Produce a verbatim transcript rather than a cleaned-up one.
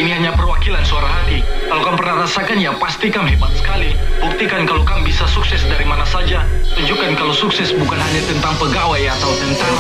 Ini hanya perwakilan suara hati. Kalau kamu pernah rasakan, ya pasti kamu hebat sekali. Buktikan kalau kamu bisa sukses dari mana saja. Tunjukkan kalau sukses bukan hanya tentang pegawai atau tentara.